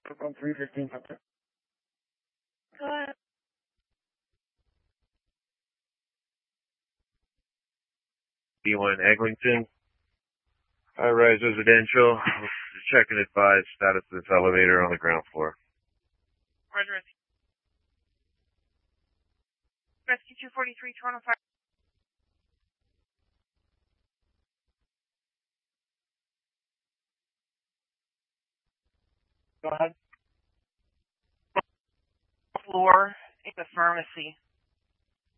On 315 something. Go ahead. B1 Eglinton. High-rise residential. Check and advise status of this elevator on the ground floor. Roger. Rescue 243, Toronto Fire. Go ahead. Floor in the pharmacy.